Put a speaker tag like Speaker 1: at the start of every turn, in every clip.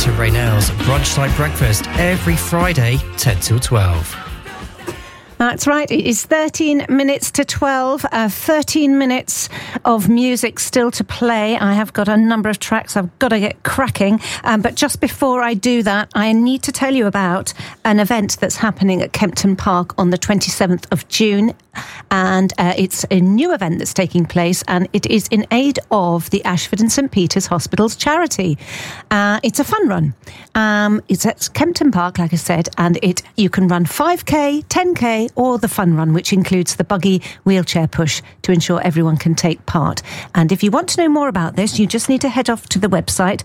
Speaker 1: to Raynell's Brunchtime Breakfast every Friday, 10 till 12.
Speaker 2: That's right, it is 13 minutes to 12, 13 minutes of music still to play. I have got a number of tracks I've got to get cracking, but just before I do that, I need to tell you about an event that's happening at Kempton Park on the 27th of June, and it's a new event that's taking place, and it is in aid of the Ashford and St Peter's Hospitals charity. It's a fun run. It's at Kempton Park, like I said, and you can run 5k, 10k, or the fun run, which includes the buggy wheelchair push to ensure everyone can take part. And if you want to know more about this, you just need to head off to the website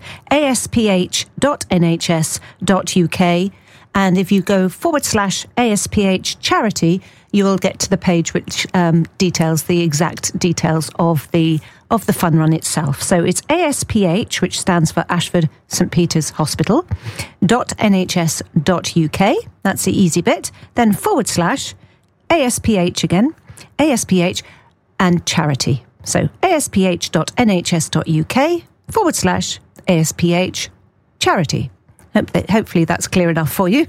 Speaker 2: asph.nhs.uk, and if you go /ASPH charity, you will get to the page which details the exact details of the fun run itself. So it's ASPH, which stands for Ashford St Peter's Hospital, .nhs.uk. That's the easy bit. Then /ASPH again, ASPH and charity. So asph.nhs.uk /ASPH charity. Hopefully that's clear enough for you.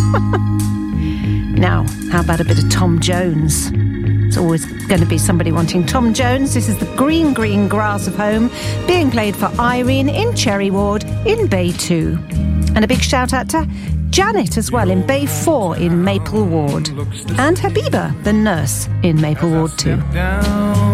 Speaker 2: Now, how about a bit of Tom Jones? It's always going to be somebody wanting Tom Jones. This is the Green, Green Grass of Home, being played for Irene in Cherry Ward in Bay 2. And a big shout out to Janet as well in Bay 4 in Maple Ward. And Habiba, the nurse, in Maple Ward 2.